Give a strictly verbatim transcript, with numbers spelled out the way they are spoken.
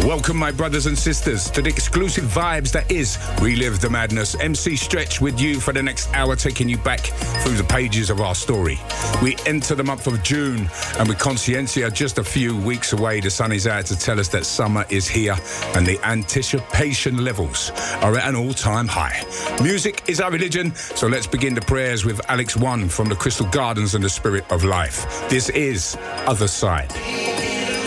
Welcome, my brothers and sisters, to the exclusive vibes that is Relive the Madness. M C Stretch with you for the next hour, taking you back through the pages of our story. We enter the month of June, and with Consciencia just a few weeks away, the sun is out to tell us that summer is here, and the anticipation levels are at an all-time high. Music is our religion, so let's begin the prayers with Alex One from the Crystal Gardens and the Spirit of Life. This is Other Side.